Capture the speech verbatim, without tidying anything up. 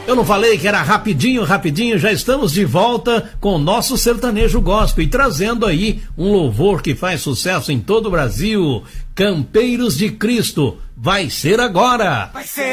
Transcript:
Eu não falei que era rapidinho, rapidinho, já estamos de volta com o nosso sertanejo gospel e trazendo aí um louvor que faz sucesso em todo o Brasil. Campeiros de Cristo, vai ser agora. Vai ser